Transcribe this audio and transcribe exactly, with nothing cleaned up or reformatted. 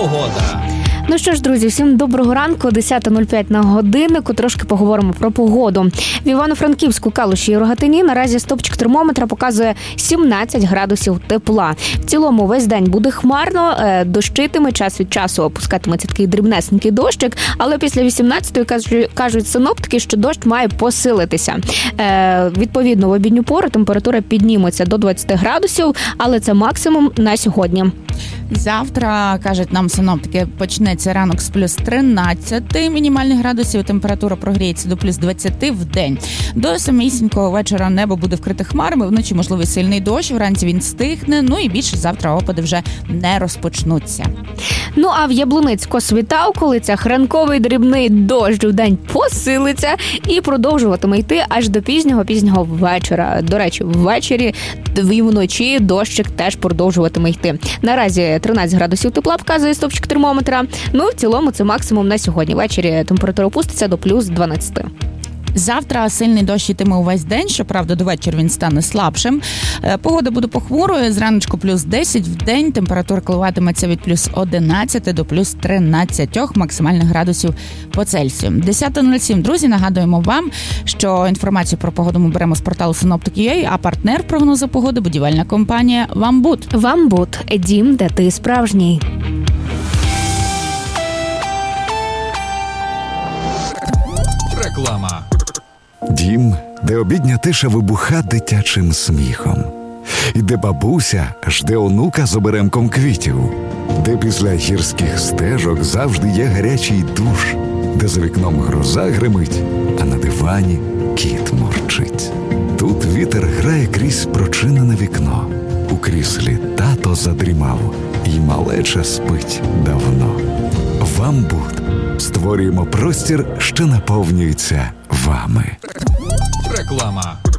Погода. Ну що ж, друзі, всім доброго ранку, десята нуль п'ять на годиннику, трошки поговоримо про погоду. В Івано-Франківську, Калуші і Рогатині наразі стопчик термометра показує сімнадцять градусів тепла. В цілому весь день буде хмарно, дощитиме, час від часу опускатиметься такий дрібнесенький дощик, але після вісімнадцятої кажуть синоптики, що дощ має посилитися. Відповідно, в обідню пору температура підніметься до двадцять градусів, але це максимум на сьогодні. Завтра, кажуть нам синоптики, почнеться ранок з плюс тринадцяти мінімальних градусів, температура прогріється до плюс двадцяти в день. До самісінького вечора небо буде вкрите хмарами, вночі можливий сильний дощ, вранці він стихне, ну і більше завтра опади вже не розпочнуться. Ну а в Яблуницько-Світавколицях ранковий дрібний дощ в день посилиться і продовжуватиме йти аж до пізнього-пізнього вечора. До речі, ввечері і вночі дощик теж продовжуватиме йти. Наразі тринадцять градусів тепла показує стовпчик термометра. Ну, в цілому це максимум на сьогодні. Ввечері температура опуститься до плюс дванадцяти. Завтра сильний дощ йтиме увесь день, щоправда, до вечора він стане слабшим. Погода буде похмурою, зраночку плюс десять, в день температура коливатиметься від плюс одинадцяти до плюс тринадцяти максимальних градусів по Цельсію. десята нуль сім, друзі, нагадуємо вам, що інформацію про погоду ми беремо з порталу синоптик крапка ю а, а партнер прогнозу погоди – будівельна компанія «Вамбут». «Вамбут» – дім, де ти справжній. Реклама. Дім, де обідня тиша вибуха дитячим сміхом. І де бабуся жде онука з оберемком квітів. Де після гірських стежок завжди є гарячий душ. Де за вікном гроза гримить, а на дивані кіт мурчить. Тут вітер грає крізь прочинене вікно. У кріслі тато задрімав, і малеча спить давно. «Вамбут». Створюємо простір, що наповнюється вами. Реклама.